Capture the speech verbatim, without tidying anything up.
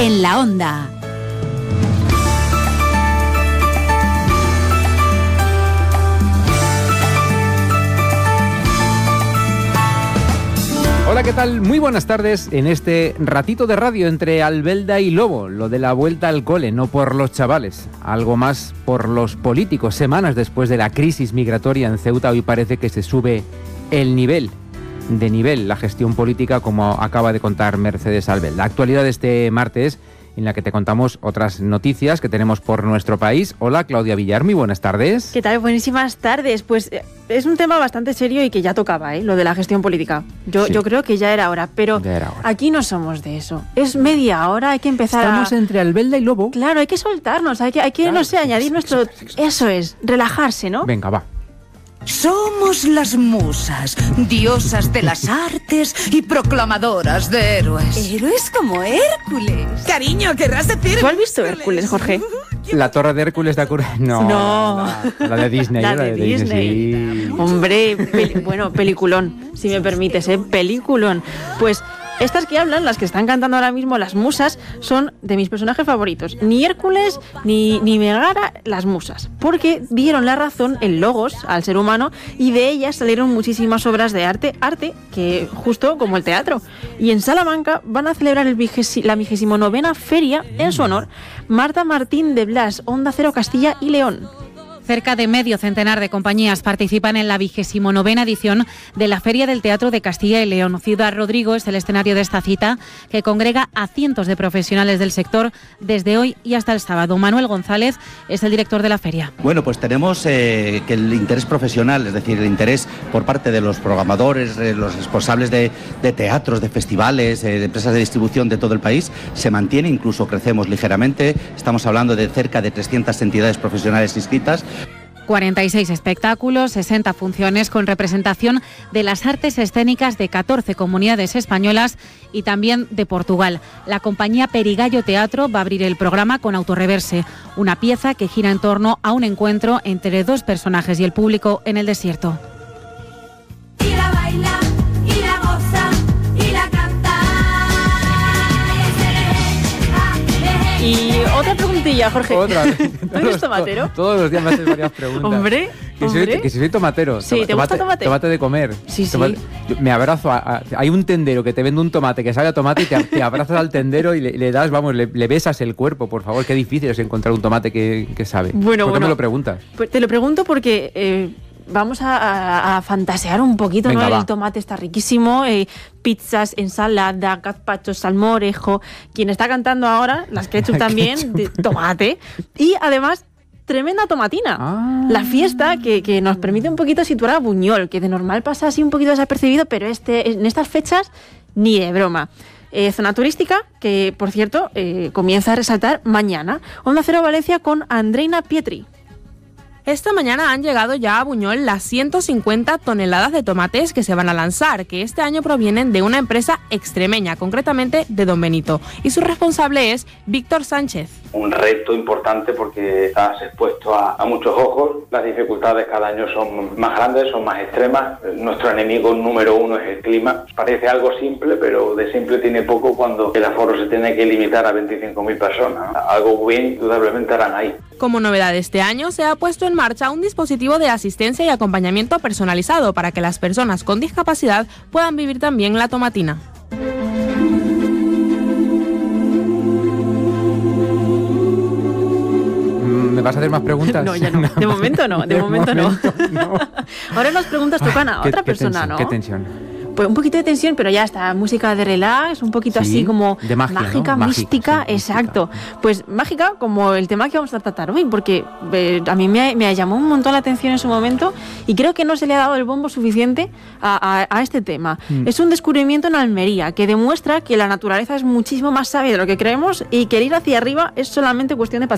en la Onda. Hola, ¿qué tal? Muy buenas tardes en este ratito de radio entre Albelda y Lobo, lo de la vuelta al cole, no por los chavales, algo más por los políticos. Semanas después de la crisis migratoria en Ceuta, hoy parece que se sube el nivel de nivel, la gestión política, como acaba de contar Mercedes Albelda. La actualidad de este martes, en la que te contamos otras noticias que tenemos por nuestro país. Hola, Claudia Villar, muy buenas tardes. ¿Qué tal? Buenísimas tardes. Pues es un tema bastante serio y que ya tocaba, ¿eh? Lo de la gestión política. Yo, sí. yo creo que ya era hora, pero era hora. Aquí no somos de eso. Es media hora, hay que empezar Estamos a... entre Albelda y Lobo. Claro, hay que soltarnos, hay que, hay que claro, no sé, añadir nuestro... Eso es, relajarse, ¿no? Venga, va. Somos las musas, diosas de las artes y proclamadoras de héroes. Héroes como Hércules. Cariño, querrás decir... ¿Tú has visto Hércules, Jorge? La Torre de Hércules de Acur... No, no. La, la de Disney. La de, la de Disney. Disney. Sí. Hombre, peli... bueno, peliculón, si me permites, ¿eh? Peliculón. Pues... estas que hablan, las que están cantando ahora mismo, las musas, son de mis personajes favoritos. Ni Hércules, ni, ni Megara, las musas. Porque dieron la razón en logos al ser humano y de ellas salieron muchísimas obras de arte, arte que justo como el teatro. Y en Salamanca van a celebrar el vigesi, la vigésimo novena feria en su honor. Marta Martín de Blas, Onda Cero Castilla y León. Cerca de medio centenar de compañías participan en la vigésimo novena edición de la Feria del Teatro de Castilla y León. Ciudad Rodrigo es el escenario de esta cita que congrega a cientos de profesionales del sector desde hoy y hasta el sábado. Manuel González es el director de la feria. Bueno, pues tenemos eh, que el interés profesional, es decir, el interés por parte de los programadores, eh, los responsables de, de teatros, de festivales, eh, de empresas de distribución de todo el país, se mantiene, incluso crecemos ligeramente. Estamos hablando de cerca de trescientas entidades profesionales inscritas. cuarenta y seis espectáculos, sesenta funciones con representación de las artes escénicas de catorce comunidades españolas y también de Portugal. La compañía Perigallo Teatro va a abrir el programa con Autorreverse, una pieza que gira en torno a un encuentro entre dos personajes y el público en el desierto. Y la baila, y la goza, y la canta. Y otra preguntilla, Jorge. Otra. ¿Tú eres tomatero? Todos los días me haces varias preguntas. Hombre, que hombre. Soy, que si soy tomatero. Sí, ¿te tomate, gusta tomate? Tomate de comer. Sí, sí. Tomate, yo me abrazo. A, a, hay un tendero que te vende un tomate que sabe a tomate y te, te abrazas al tendero y le, le das, vamos, le, le besas el cuerpo, por favor. Qué difícil es encontrar un tomate que, que sabe. Bueno, ¿Por qué bueno, me lo preguntas? Pues te lo pregunto porque... Eh, vamos a, a, a fantasear un poquito, Venga, ¿no? va. El tomate está riquísimo, eh, pizzas, ensalada, gazpacho, salmorejo. Quien está cantando ahora, las ketchup también, de tomate. Y además, tremenda tomatina. Ah. La fiesta que, que nos permite un poquito situar a Buñol, que de normal pasa así un poquito desapercibido, pero este, en estas fechas ni de broma. Eh, zona turística que, por cierto, eh, comienza a resaltar mañana. Onda Cero Valencia con Andreina Pietri. Esta mañana han llegado ya a Buñol las ciento cincuenta toneladas de tomates que se van a lanzar, que este año provienen de una empresa extremeña, concretamente de Don Benito. Y su responsable es Víctor Sánchez. Un reto importante porque estás expuesto a, a muchos ojos. Las dificultades cada año son más grandes, son más extremas. Nuestro enemigo número uno es el clima. Parece algo simple, pero de simple tiene poco cuando el aforo se tiene que limitar a veinticinco mil personas. Algo bien, indudablemente harán ahí. Como novedad este año, se ha puesto en marcha un dispositivo de asistencia y acompañamiento personalizado para que las personas con discapacidad puedan vivir también la tomatina. ¿Me vas a hacer más preguntas? No, ya no. De momento no, de, de momento, momento no. no. Ahora las preguntas tocan a ¿Qué, otra qué persona, tensión, ¿no? Qué tensión. Pues un poquito de tensión, pero ya está, música de relax, un poquito sí, así como de magia, mágica, ¿no? mística, mágica, sí, exacto. mística. Pues mágica como el tema que vamos a tratar hoy, porque eh, a mí me, me llamó un montón la atención en su momento y creo que no se le ha dado el bombo suficiente a, a, a este tema. Mm. Es un descubrimiento en Almería que demuestra que la naturaleza es muchísimo más sabia de lo que creemos y que el ir hacia arriba es solamente cuestión de paciencia.